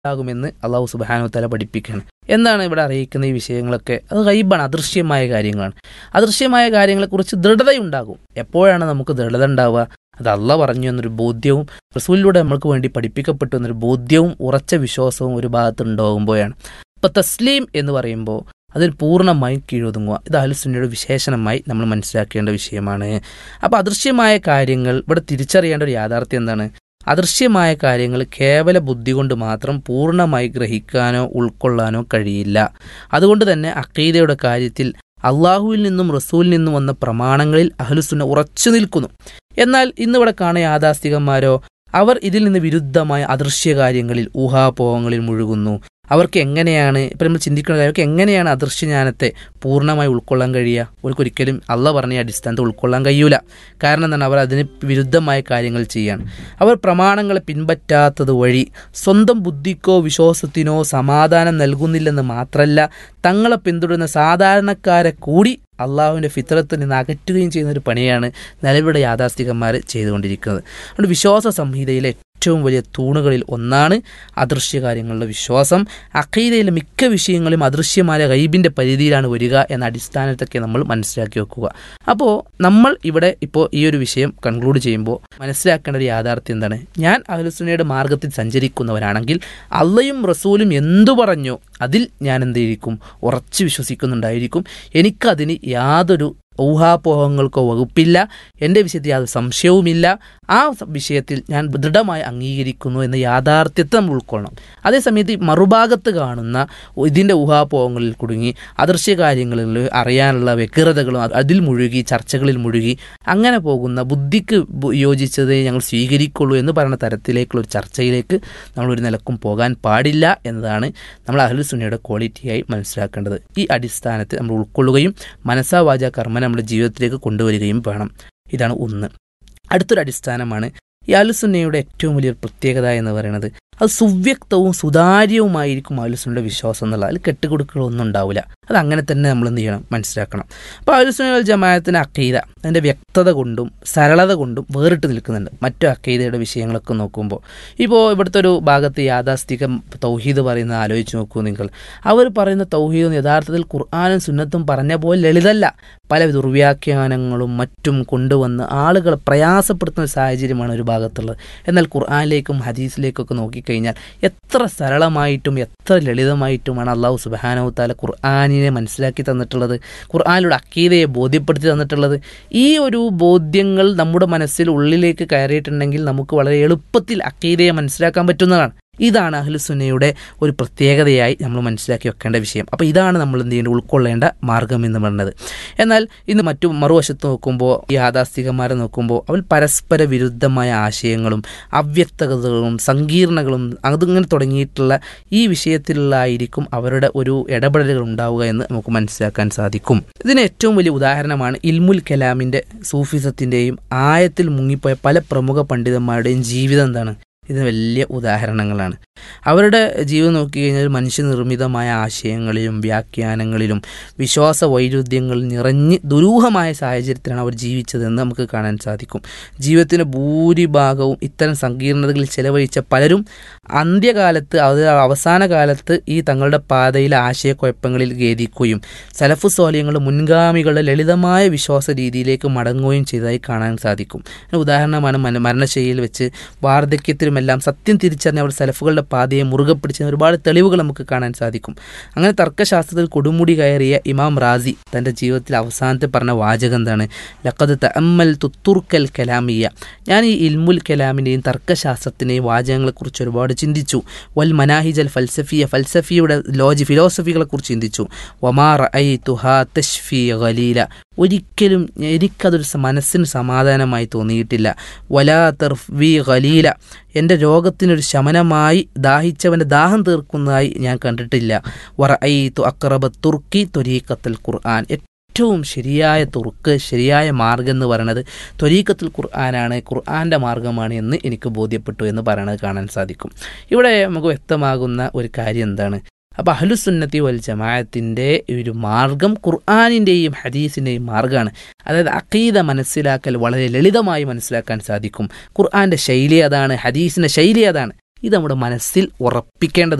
ആകുമെന്ന് അള്ളാഹു സുബ്ഹാനഹു വ തആല പഠിപ്പിക്കുകയാണ്. എന്താണ് ഇവിടെ അറിയിക്കുന്ന ഈ വിഷയങ്ങളൊക്കെ? അത് ഗൈബാണ്, അദൃശ്യമായ കാര്യങ്ങളാണ്. അദൃശ്യമായ കാര്യങ്ങളെക്കുറിച്ച് ദൃഢതയുണ്ടാകും. എപ്പോഴാണ് നമുക്ക് ദൃഢത ഉണ്ടാവുക? അത് അള്ളാഹ് പറഞ്ഞു എന്നൊരു ബോധ്യവും റസൂലിലൂടെ നമ്മൾക്ക് വേണ്ടി പഠിപ്പിക്കപ്പെട്ടു എന്നൊരു ബോധ്യവും ഉറച്ച വിശ്വാസവും ഒരു ഭാഗത്ത് ഉണ്ടാകുമ്പോഴാണ്. ഇപ്പോൾ തസ്ലീം എന്ന് പറയുമ്പോൾ അതിൽ പൂർണ്ണമായും കീഴൊതുങ്ങുക, ഇത് അഹ്ലുസുന്നയുടെ വിശേഷണമായി നമ്മൾ മനസ്സിലാക്കേണ്ട വിഷയമാണ്. അപ്പോൾ അദൃശ്യമായ കാര്യങ്ങൾ ഇവിടെ തിരിച്ചറിയേണ്ട ഒരു യാഥാർത്ഥ്യം എന്താണ്? അദൃശ്യമായ കാര്യങ്ങൾ കേവല ബുദ്ധി കൊണ്ട് മാത്രം പൂർണ്ണമായി ഗ്രഹിക്കാനോ ഉൾക്കൊള്ളാനോ കഴിയില്ല. അതുകൊണ്ട് തന്നെ അഖീദയുടെ കാര്യത്തിൽ അള്ളാഹുവിൽ നിന്നും റസൂലിൽ നിന്നും വന്ന പ്രമാണങ്ങളിൽ അഹ്ലുസുന്ന ഉറച്ചു നിൽക്കുന്നു. എന്നാൽ ഇന്നിവിടെ കാണുന്ന യാഥാസ്ഥികന്മാരോ അവർ ഇതിൽ നിന്ന് വിരുദ്ധമായ അദൃശ്യ കാര്യങ്ങളിൽ ഊഹാപോഹങ്ങളിൽ മുഴുകുന്നു. അവർക്ക് എങ്ങനെയാണ് ഇപ്പം നമ്മൾ ചിന്തിക്കുന്ന കാര്യം, അവർക്ക് എങ്ങനെയാണ് അദൃശ്യജ്ഞാനത്തെ പൂർണ്ണമായി ഉൾക്കൊള്ളാൻ കഴിയുക? അവർക്കൊരിക്കലും അള്ളാഹ് പറഞ്ഞ അടിസ്ഥാനത്തിൽ ഉൾക്കൊള്ളാൻ കഴിയൂല. കാരണം എന്താണ്? അവർ അതിന് വിരുദ്ധമായ കാര്യങ്ങൾ ചെയ്യാണ്. അവർ പ്രമാണങ്ങളെ പിൻപറ്റാത്തത് വഴി സ്വന്തം ബുദ്ധിക്കോ വിശ്വാസത്തിനോ സമാധാനം നൽകുന്നില്ലെന്ന് മാത്രമല്ല, തങ്ങളെ പിന്തുടരുന്ന സാധാരണക്കാരെ കൂടി അള്ളാഹുവിൻ്റെ ഫിത്രത്തിൽ നിന്ന് അകറ്റുകയും ചെയ്യുന്ന ഒരു പണിയാണ് നിലവിലെ യാഥാസ്ഥികന്മാർ ചെയ്തുകൊണ്ടിരിക്കുന്നത്. അതുകൊണ്ട് വിശ്വാസ സംഹിതയിലെ ഏറ്റവും വലിയ തൂണുകളിൽ ഒന്നാണ് അദൃശ്യ കാര്യങ്ങളുടെ വിശ്വാസം. അഖീദയിലെ മിക്ക വിഷയങ്ങളും അദൃശ്യമായ ഗൈബിൻ്റെ പരിധിയിലാണ് വരിക എന്ന അടിസ്ഥാനത്തൊക്കെ നമ്മൾ മനസ്സിലാക്കി വെക്കുക. അപ്പോൾ നമ്മൾ ഇവിടെ ഇപ്പോൾ ഈ ഒരു വിഷയം കൺക്ലൂഡ് ചെയ്യുമ്പോൾ മനസ്സിലാക്കേണ്ട ഒരു യാഥാർത്ഥ്യം എന്താണ്? ഞാൻ അഹ്ലുസുന്നയുടെ മാർഗത്തിൽ സഞ്ചരിക്കുന്നവരാണെങ്കിൽ അള്ളയും റസൂലും എന്തു പറഞ്ഞോ അതിൽ ഞാൻ എന്തായിരിക്കും? ഉറച്ചു വിശ്വസിക്കുന്നുണ്ടായിരിക്കും. എനിക്കതിന് യാതൊരു ഊഹാപോഹങ്ങൾക്കോ വകുപ്പില്ല. എൻ്റെ വിഷയത്തിൽ യാതൊരു സംശയവുമില്ല. ആ വിഷയത്തിൽ ഞാൻ ദൃഢമായി അംഗീകരിക്കുന്നു എന്ന യാഥാർത്ഥ്യത്തെ നമ്മൾ ഉൾക്കൊള്ളണം. അതേസമയത്ത് മറുഭാഗത്ത് കാണുന്ന ഇതിൻ്റെ ഊഹാപോഹങ്ങളിൽ കുടുങ്ങി അദൃശ്യ കാര്യങ്ങളിൽ അറിയാനുള്ള വ്യഗ്രതകളും അതിൽ മുഴുകി ചർച്ചകളിൽ മുഴുകി അങ്ങനെ പോകുന്ന ബുദ്ധിക്ക് യോജിച്ചതേ ഞങ്ങൾ സ്വീകരിക്കുള്ളൂ എന്ന് പറയുന്ന തരത്തിലേക്കുള്ള ഒരു ചർച്ചയിലേക്ക് നമ്മളൊരു നിലക്കും പോകാൻ പാടില്ല എന്നതാണ് നമ്മൾ അഹ്ലുസുന്നയുടെ ക്വാളിറ്റിയായി മനസ്സിലാക്കേണ്ടത്. ഈ അടിസ്ഥാനത്തെ നമ്മൾ ഉൾക്കൊള്ളുകയും മനസ്സാ വാചാ കർമ്മ നമ്മുടെ ജീവിതത്തിലേക്ക് കൊണ്ടുവരികയും വേണം. ഇതാണ് ഒന്ന്. അടുത്തൊരു അടിസ്ഥാനമാണ് ഈ അഹ്ലുസുന്നയുടെ ഏറ്റവും വലിയൊരു പ്രത്യേകത എന്ന് പറയുന്നത്, അത് സുവ്യക്തവും സുതാര്യവുമായിരിക്കും അഹ്ലുസുന്നയുടെ വിശ്വാസം എന്നുള്ള. അതിൽ കെട്ടുകൊടുക്കുകളൊന്നും ഉണ്ടാവില്ല. അത് അങ്ങനെ തന്നെ നമ്മൾ എന്ത് ചെയ്യണം? മനസ്സിലാക്കണം. അപ്പോൾ അഹ്ലുസുന്ന വൽ ജമാഅത്തിന് അഖീദ അതിൻ്റെ വ്യക്തത കൊണ്ടും സരളത കൊണ്ടും വേറിട്ട് നിൽക്കുന്നുണ്ട് മറ്റു അഖീദയുടെ വിഷയങ്ങളൊക്കെ നോക്കുമ്പോൾ. ഇപ്പോൾ ഇവിടുത്തെ ഒരു ഭാഗത്ത് യാഥാസ്ഥികം തൗഹീദ് പറയുന്നത് ആലോചിച്ച് നോക്കൂ നിങ്ങൾ. അവർ പറയുന്ന തൗഹീദ് യഥാർത്ഥത്തിൽ ഖുർആനും സുന്നത്തും പറഞ്ഞ പോലെ ലളിതല്ല. പല ദുർവ്യാഖ്യാനങ്ങളും മറ്റും കൊണ്ടുവന്ന് ആളുകളെ പ്രയാസപ്പെടുത്തുന്ന ഒരു സാഹചര്യമാണ് ഒരു ഭാഗത്തുള്ളത്. എന്നാൽ ഖുർആനിലേക്കും ഹദീസിലേക്കൊക്കെ നോക്കിക്കഴിഞ്ഞാൽ എത്ര സരളമായിട്ടും എത്ര ലളിതമായിട്ടുമാണ് അള്ളാഹു സുബ്ഹാനഹു വ തആല ഖുർആനിനെ മനസ്സിലാക്കി തന്നിട്ടുള്ളത്, ഖുർആനിലൂടെ അഖീദയെ ബോധ്യപ്പെടുത്തി തന്നിട്ടുള്ളത്. ഈ ഒരു ബോധ്യങ്ങൾ നമ്മുടെ മനസ്സിൽ ഉള്ളിലേക്ക് കയറിയിട്ടുണ്ടെങ്കിൽ നമുക്ക് വളരെ എളുപ്പത്തിൽ അഖീദയെ മനസ്സിലാക്കാൻ പറ്റുന്നതാണ്. ഇതാണ് അഹ്ലുസുന്നയുടെ ഒരു പ്രത്യേകതയായി നമ്മൾ മനസ്സിലാക്കി വെക്കേണ്ട വിഷയം. അപ്പോൾ ഇതാണ് നമ്മൾ എന്ത് ചെയ്യേണ്ടത്? ഉൾക്കൊള്ളേണ്ട മാർഗം എന്ന് പറയുന്നത്. എന്നാൽ ഇന്ന് മറുവശത്ത് നോക്കുമ്പോൾ ഈ യാഥാസ്ഥികന്മാരെ നോക്കുമ്പോൾ അവർ പരസ്പര വിരുദ്ധമായ ആശയങ്ങളും അവ്യക്തതകളും സങ്കീർണകളും അതിങ്ങനെ തുടങ്ങിയിട്ടുള്ള ഈ വിഷയത്തിലായിരിക്കും അവരുടെ ഒരു ഇടപെടലുകൾ ഉണ്ടാവുക എന്ന് നമുക്ക് മനസ്സിലാക്കാൻ സാധിക്കും. ഇതിന് ഏറ്റവും വലിയ ഉദാഹരണമാണ് ഇൽമുൽ കലാമിൻ്റെ സൂഫിസത്തിൻ്റെയും ആയത്തിൽ മുങ്ങിപ്പോയ പല പ്രമുഖ പണ്ഡിതന്മാരുടെയും ജീവിതം. എന്താണ്? ഇത് വലിയ ഉദാഹരണങ്ങളാണ്. അവരുടെ ജീവിതം നോക്കിക്കഴിഞ്ഞാൽ മനുഷ്യനിർമ്മിതമായ ആശയങ്ങളിലും വ്യാഖ്യാനങ്ങളിലും വിശ്വാസ വൈരുദ്ധ്യങ്ങൾ നിറഞ്ഞ് ദുരൂഹമായ സാഹചര്യത്തിലാണ് അവർ ജീവിച്ചതെന്ന് നമുക്ക് കാണാൻ സാധിക്കും. ജീവിതത്തിൻ്റെ ഭൂരിഭാഗവും ഇത്തരം സങ്കീർണതകളിൽ ചെലവഴിച്ച പലരും അന്ത്യകാലത്ത് അവസാന കാലത്ത് ഈ തങ്ങളുടെ പാതയിലെ ആശയക്കുഴപ്പങ്ങളിൽ ഖേദിക്കുകയും സലഫു സ്വാലിഹ്യങ്ങളുടെ മുൻഗാമികളുടെ ലളിതമായ വിശ്വാസ രീതിയിലേക്ക് മടങ്ങുകയും ചെയ്തതായി കാണാൻ സാധിക്കും. ഉദാഹരണമാണ് മരണശൈലിയിൽ വെച്ച് വാർദ്ധക്യത്തിലുമെല്ലാം സത്യം തിരിച്ചറിഞ്ഞ അവർ സലഫുകളുടെ പാതയെ മുറുകെ പിടിച്ച ഒരുപാട് തെളിവുകൾ നമുക്ക് കാണാൻ സാധിക്കും. അങ്ങനെ തർക്കശാസ്ത്രത്തിൽ കൊടുമുടി കയറിയ ഇമാം റാസി തൻ്റെ ജീവിതത്തിൽ അവസാനത്തെ പറഞ്ഞ വാചകം എന്താണ്? ലഖദ് തഅമ്മൽതു തുർക്കൽ കലാമിയ. ഞാൻ ഈ ഇൽമുൽ കലാമിൻ്റെയും തർക്കശാസ്ത്രത്തിൻ്റെയും വാചകങ്ങളെക്കുറിച്ച് ഒരുപാട് ചിന്തിച്ചു. വൽ മനാഹിജൽ ഫൽസഫിയ, ഫൽസഫിയുടെ ഫിലോസഫികളെക്കുറിച്ച് ചിന്തിച്ചു. വമാ റഅയ്തുഹാ തശ്ഫി ഖലീല. ഒരിക്കലും എനിക്കതൊരു മനസ്സിന് സമാധാനമായി തോന്നിയിട്ടില്ല. വലാ തർഫി ഖലീല. എൻ്റെ രോഗത്തിനൊരു ശമനമായി ദാഹിച്ചവൻ്റെ ദാഹം തീർക്കുന്നതായി ഞാൻ കണ്ടിട്ടില്ല. വറഅയ്തു അഖ്റബ തുർക്കി ത്വരീഖത്തുൽ ഖുർആൻ. ഏറ്റവും ശരിയായ തുർക്ക്, ശരിയായ മാർഗം എന്ന് പറയുന്നത് ത്വരീഖത്തുൽ ഖുർആനാണ്, ഖുർആൻ്റെ മാർഗമാണ് എന്ന് എനിക്ക് ബോധ്യപ്പെട്ടു എന്ന് പറയുന്നത് കാണാൻ സാധിക്കും. ഇവിടെ നമുക്ക് വ്യക്തമാകുന്ന ഒരു കാര്യം എന്താണ്? അപ്പോൾ അഹ്ലുസുന്നത്തി വൽ ജമാഅത്തിൻ്റെ ഒരു മാർഗം ഖുർആനിൻ്റെയും ഹദീസിൻ്റെയും മാർഗ്ഗമാണ്. അതായത് അഖീദ മനസ്സിലാക്കൽ വളരെ ലളിതമായി മനസ്സിലാക്കാൻ സാധിക്കും. ഖുർആൻ്റെ ശൈലി അതാണ്, ഹദീസിൻ്റെ ശൈലി അതാണ്. ഇത് നമ്മുടെ മനസ്സിൽ ഉറപ്പിക്കേണ്ടത്